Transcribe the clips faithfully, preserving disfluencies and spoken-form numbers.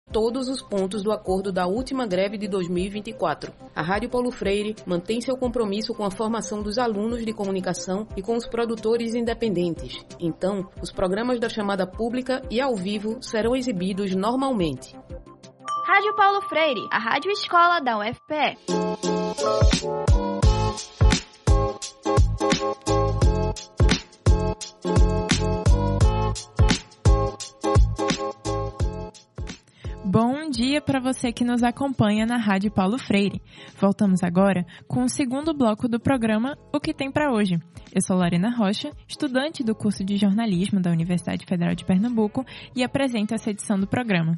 todos os pontos do acordo da última greve de dois mil e vinte e quatro. A Rádio Paulo Freire mantém seu compromisso com a formação dos alunos de comunicação e com os produtores independentes. Então, os programas da chamada pública e ao vivo serão exibidos normalmente. Rádio Paulo Freire, a rádio escola da U F P E. Bom dia para você que nos acompanha na Rádio Paulo Freire. Voltamos agora com o segundo bloco do programa O que tem para hoje. Eu sou Lorena Rocha, estudante do curso de jornalismo da Universidade Federal de Pernambuco e apresento essa edição do programa.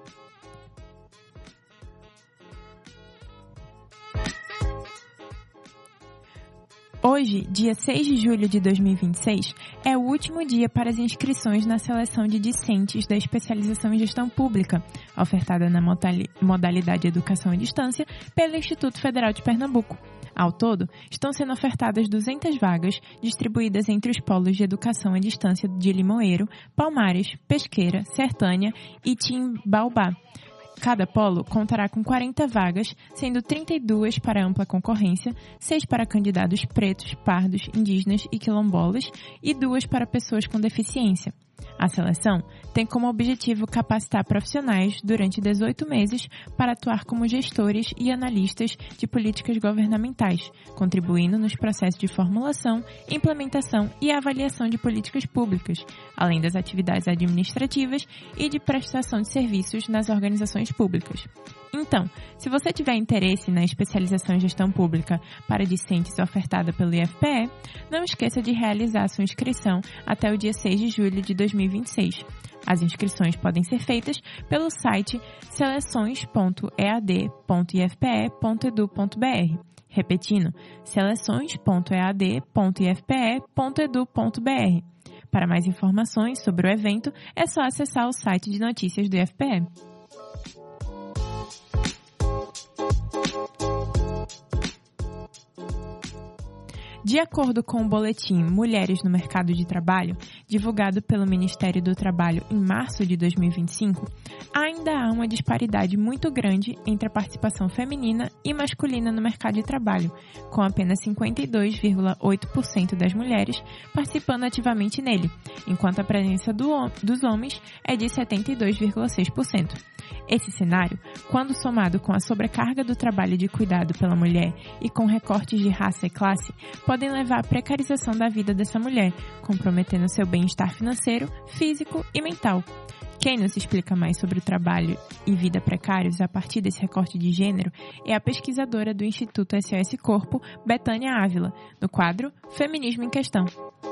Hoje, dia seis de julho de dois mil e vinte e seis, é o último dia para as inscrições na seleção de discentes da especialização em gestão pública, ofertada na modalidade Educação à Distância pelo Instituto Federal de Pernambuco. Ao todo, estão sendo ofertadas duzentas vagas, distribuídas entre os polos de educação à distância de Limoeiro, Palmares, Pesqueira, Sertânia e Timbaubá. Cada polo contará com quarenta vagas, sendo trinta e duas para ampla concorrência, seis para candidatos pretos, pardos, indígenas e quilombolas e duas para pessoas com deficiência. A seleção tem como objetivo capacitar profissionais durante dezoito meses para atuar como gestores e analistas de políticas governamentais, contribuindo nos processos de formulação, implementação e avaliação de políticas públicas, além das atividades administrativas e de prestação de serviços nas organizações públicas. Então, se você tiver interesse na especialização em gestão pública para discentes ofertada pelo I F P E, não esqueça de realizar sua inscrição até o dia seis de julho de dois mil e vinte e seis. As inscrições podem ser feitas pelo site seleções ponto e a d ponto i f p e ponto edu ponto b r. Repetindo, seleções ponto e a d ponto i f p e ponto edu ponto b r. Para mais informações sobre o evento, é só acessar o site de notícias do I F P E. De acordo com o boletim Mulheres no Mercado de Trabalho, divulgado pelo Ministério do Trabalho em março de dois mil e vinte e cinco, ainda há uma disparidade muito grande entre a participação feminina e masculina no mercado de trabalho, com apenas cinquenta e dois vírgula oito por cento das mulheres participando ativamente nele, enquanto a presença do, dos homens é de setenta e dois vírgula seis por cento. Esse cenário, quando somado com a sobrecarga do trabalho de cuidado pela mulher e com recortes de raça e classe, podem levar à precarização da vida dessa mulher, comprometendo seu bem-estar financeiro, físico e mental. Quem nos explica mais sobre o trabalho e vida precários a partir desse recorte de gênero é a pesquisadora do Instituto S O S Corpo, Betânia Ávila, no quadro Feminismo em Questão.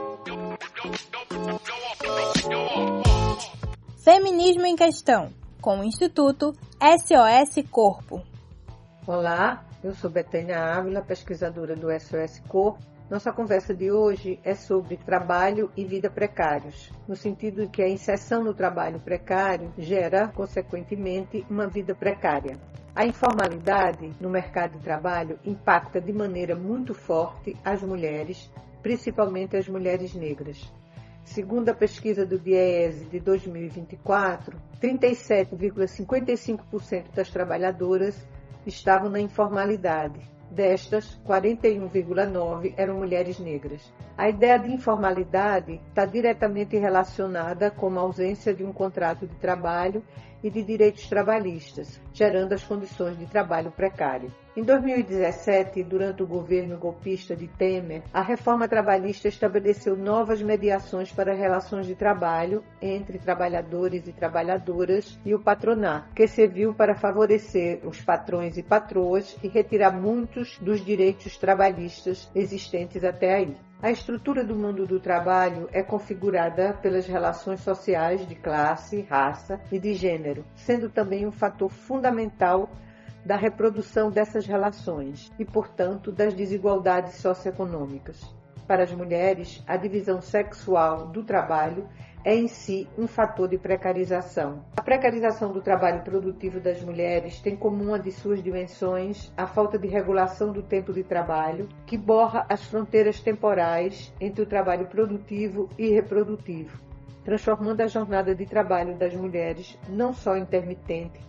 Feminismo em Questão, com o Instituto S O S Corpo. Olá, eu sou Betânia Ávila, pesquisadora do S O S Corpo. Nossa conversa de hoje é sobre trabalho e vida precários, no sentido de que a inserção no trabalho precário gera, consequentemente, uma vida precária. A informalidade no mercado de trabalho impacta de maneira muito forte as mulheres, principalmente as mulheres negras. Segundo a pesquisa do DIEESE de dois mil e vinte e quatro, trinta e sete vírgula cinquenta e cinco por cento das trabalhadoras estavam na informalidade. Destas, quarenta e um vírgula nove por cento eram mulheres negras. A ideia de informalidade está diretamente relacionada com a ausência de um contrato de trabalho e de direitos trabalhistas, gerando as condições de trabalho precário. Em dois mil e dezessete, durante o governo golpista de Temer, a reforma trabalhista estabeleceu novas mediações para relações de trabalho entre trabalhadores e trabalhadoras e o patronato, que serviu para favorecer os patrões e patroas e retirar muitos dos direitos trabalhistas existentes até aí. A estrutura do mundo do trabalho é configurada pelas relações sociais de classe, raça e de gênero, sendo também um fator fundamental da reprodução dessas relações e, portanto, das desigualdades socioeconômicas. Para as mulheres, a divisão sexual do trabalho é em si um fator de precarização. A precarização do trabalho produtivo das mulheres tem como uma de suas dimensões a falta de regulação do tempo de trabalho, que borra as fronteiras temporais entre o trabalho produtivo e reprodutivo, transformando a jornada de trabalho das mulheres não só intermitente,